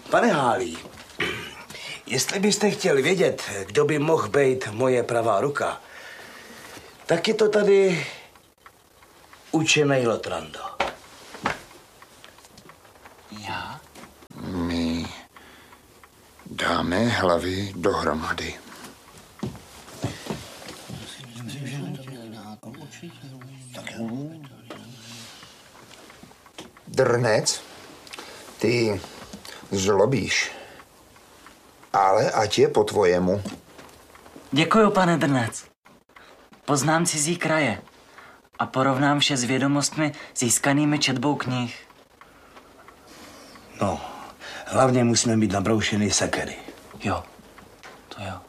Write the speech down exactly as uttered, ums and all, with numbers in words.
Pane Hálí, jestli byste chtěl vědět, kdo by mohl být moje pravá ruka, tak je to tady učenej Lotrando. Já? My dáme hlavy dohromady. Drnec, ty zlobíš, ale ať je po tvojemu. Děkuju, pane Drnec. Poznám cizí kraje a porovnám vše s vědomostmi získanými četbou knih. No, hlavně musíme mít nabroušený sekery. Jo, to jo.